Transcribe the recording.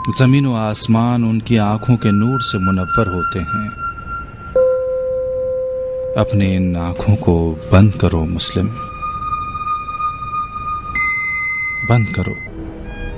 जमीन व आसमान उनकी आंखों के नूर से मुनव्वर होते हैं। अपने इन आंखों को बंद करो मुस्लिम, बंद करो।